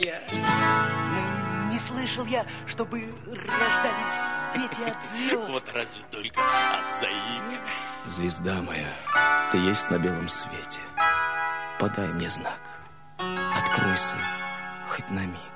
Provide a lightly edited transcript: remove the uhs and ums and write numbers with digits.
Не слышал я, чтобы рождались дети от звезд. Вот разве только от заик. Звезда моя, ты есть на белом свете. Подай мне знак. Откройся хоть на миг.